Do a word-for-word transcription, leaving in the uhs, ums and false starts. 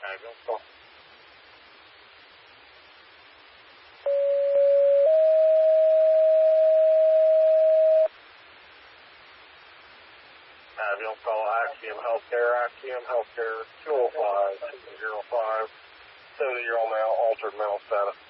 ambulance call. Ambulance call, I C M Healthcare, I C M Healthcare, two oh five, two oh five, seventy-year-old male, altered mental status.